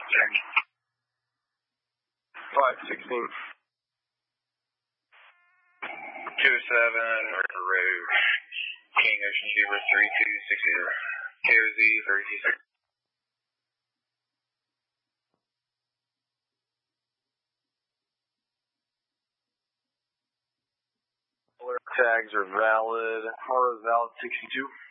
516. 27 River Road, King Ocean Zebra 3260. KOZ 3260. Tags are valid. Hara valid 62.